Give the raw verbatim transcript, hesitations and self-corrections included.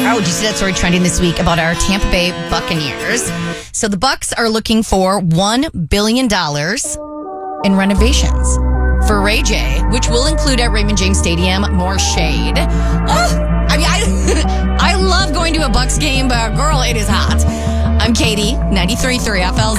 Oh, did you see that story trending this week about our Tampa Bay Buccaneers? So the Bucs are looking for one billion dollars in renovations for Ray J, which will include at Raymond James Stadium more shade. Oh, I mean, I, I love going to a Bucs game, but girl, it is hot. I'm Katie, ninety-three point three F L Z.